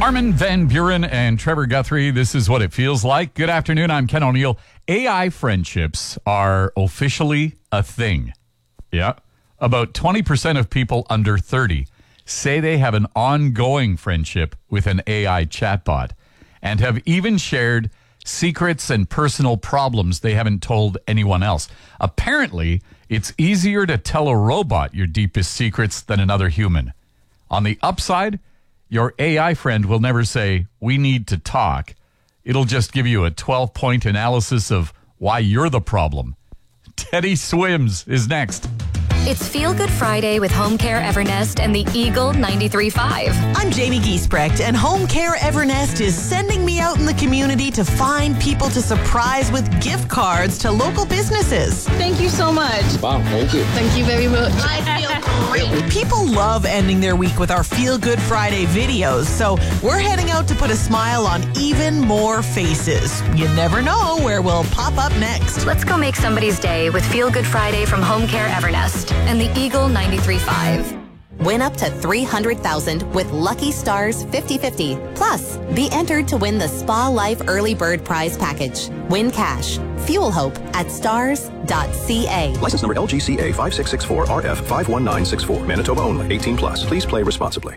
Armin van Buren and Trevor Guthrie, this is what it feels like. Good afternoon, I'm Ken O'Neill. AI friendships are officially a thing. Yeah. About 20% of people under 30 say they have an ongoing friendship with an AI chatbot and have even shared secrets and personal problems they haven't told anyone else. Apparently, it's easier to tell a robot your deepest secrets than another human. On the upside, your AI friend will never say, "We need to talk." It'll just give you a 12-point analysis of why you're the problem. Teddy Swims is next. It's Feel Good Friday with Home Care Evernest and the Eagle 93.5. I'm Jamie Giesbrecht, and Home Care Evernest is sending me out in the community to find people to surprise with gift cards to local businesses. Thank you so much. Wow, thank you. Thank you very much. I feel great. People love ending their week with our Feel Good Friday videos, so we're heading out to put a smile on even more faces. You never know where we'll pop up next. Let's go make somebody's day with Feel Good Friday from Home Care Evernest and the Eagle 93.5. Win up to $300,000 with Lucky Stars 50/50. Plus, be entered to win the Spa Life Early Bird Prize Package. Win cash. Fuel hope at stars.ca. License number LGCA 5664RF51964. Manitoba only. 18 plus. Please play responsibly.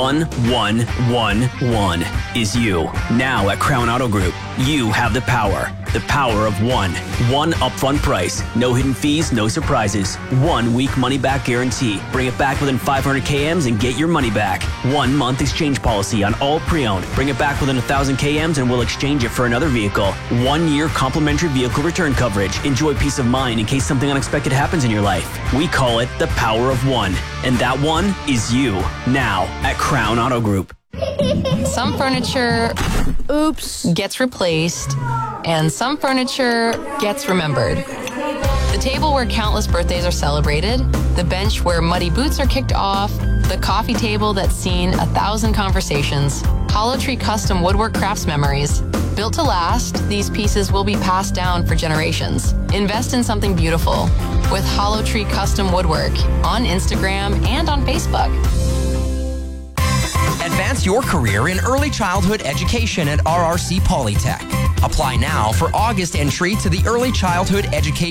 1111 is you. Now at Crown Auto Group, you have the power. The power of one. One upfront price. No hidden fees, no surprises. 1 week money back guarantee. Bring it back within 500 KMs and get your money back. 1 month exchange policy on all pre-owned. Bring it back within 1,000 KMs and we'll exchange it for another vehicle. 1 year complimentary vehicle return coverage. Enjoy peace of mind in case something unexpected happens in your life. We call it the power of one. And that one is you. Now at Crown Auto Group. Some furniture, gets replaced, and some furniture gets remembered. The table where countless birthdays are celebrated, the bench where muddy boots are kicked off, the coffee table that's seen 1,000 conversations, Hollow Tree Custom Woodwork Crafts Memories. Built to last, these pieces will be passed down for generations. Invest in something beautiful with Hollow Tree Custom Woodwork on Instagram and on Facebook. Advance your career in early childhood education at RRC Polytech. Apply now for August entry to the Early Childhood Education